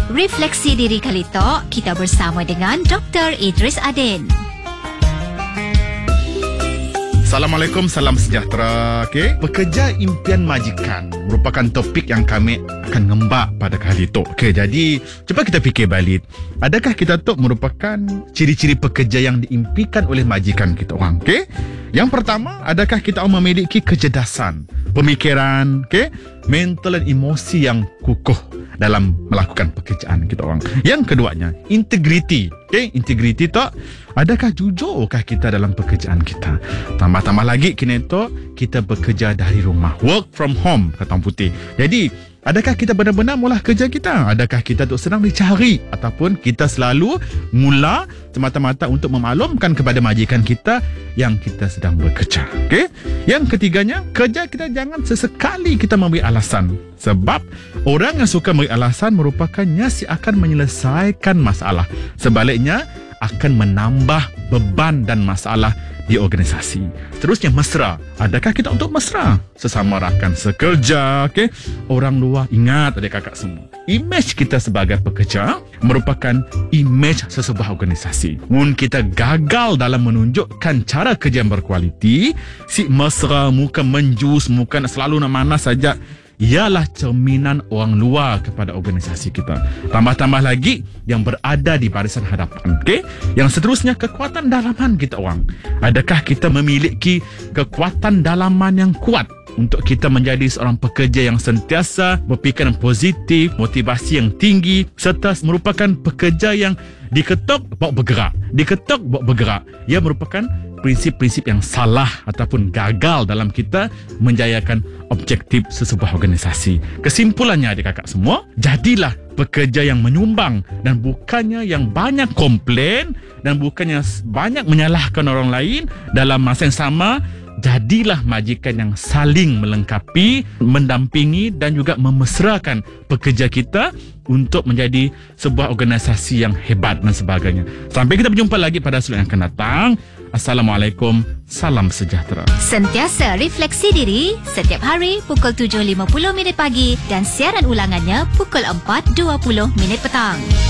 Refleksi Diri kali Tok, kita bersama dengan Dr. Idris Adin. Assalamualaikum, salam sejahtera. Okay? Pekerja impian majikan merupakan topik yang kami akan ngembak pada kali itu. Okay, jadi cuba kita fikir balik. Adakah kita tu merupakan ciri-ciri pekerja yang diimpikan oleh majikan kita orang? Okay? Yang pertama, adakah kita orang memiliki kecerdasan, pemikiran, okay? Mental dan emosi yang kukuh dalam melakukan pekerjaan kita orang. Yang keduanya, integriti. Okay? Integriti tu, adakah jujurkah kita dalam pekerjaan kita? Tambah-tambah lagi, kini tu kita bekerja dari rumah. Work from home, kata orang putih. Jadi, adakah kita benar-benar mula kerja kita? Adakah kita tu sedang dicari? Ataupun kita selalu mula semata-mata untuk memaklumkan kepada majikan kita yang kita sedang bekerja? Okay? Yang ketiganya, kerja kita jangan sesekali kita memberi alasan. Sebab orang yang suka memberi alasan merupakannya si akan menyelesaikan masalah. Sebaliknya, akan menambah beban dan masalah di organisasi. Seterusnya, mesra. Adakah kita untuk mesra? Sesama rakan sekerja, okay? Orang luar, ingat adik-kakak semua. Imej kita sebagai pekerja merupakan imej sesebuah organisasi. Mun kita gagal dalam menunjukkan cara kerja yang berkualiti, si mesra, muka menjus, muka selalu nak manas saja, ialah cerminan orang luar kepada organisasi kita. Tambah-tambah lagi yang berada di barisan hadapan. Okay? Yang seterusnya, kekuatan dalaman kita orang. Adakah kita memiliki kekuatan dalaman yang kuat untuk kita menjadi seorang pekerja yang sentiasa berfikiran positif, motivasi yang tinggi, serta merupakan pekerja yang diketuk bawa bergerak. Diketuk bawa bergerak. Ia merupakan prinsip-prinsip yang salah ataupun gagal dalam kita menjayakan objektif sesebuah organisasi. Kesimpulannya adik-kakak semua, jadilah pekerja yang menyumbang dan bukannya yang banyak komplain dan bukannya banyak menyalahkan orang lain. Dalam masa yang sama, jadilah majikan yang saling melengkapi, mendampingi dan juga memesrakan pekerja kita untuk menjadi sebuah organisasi yang hebat dan sebagainya. Sampai kita berjumpa lagi pada episod yang akan datang. Assalamualaikum, salam sejahtera. Sentiasa refleksi diri setiap hari pukul 7.50 pagi dan siaran ulangannya pukul 4.20 petang.